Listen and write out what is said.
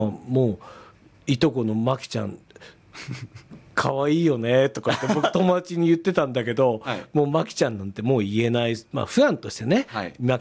もういとこのまきちゃん可愛いよねとかって僕友達に言ってたんだけど、 はい、 もうまきちゃんなんてもう言えない、まあ普段としてね、 はい、